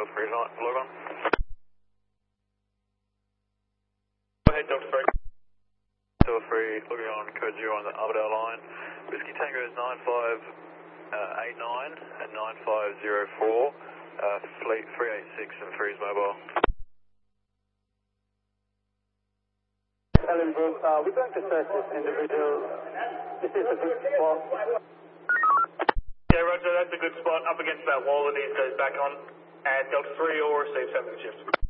free tonight. Log on. Go ahead, Delta 3. Delta 3, logging on code 0 on the Armadale line. Whiskey Tango is 9589 and 9504. Fleet 386 and 3 is mobile. Hello, bro. We're going to search this individual. This is a good spot. Yeah, Roger, that's a good spot. Up against that wall, it is, goes back on. And Delta 3 will receive 7 shifts.